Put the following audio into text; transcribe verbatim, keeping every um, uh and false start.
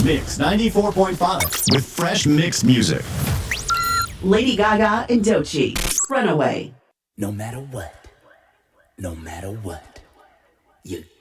Mix ninety-four point five with fresh mixed music. Lady Gaga and Doechii, Runaway. No matter what, no matter what, you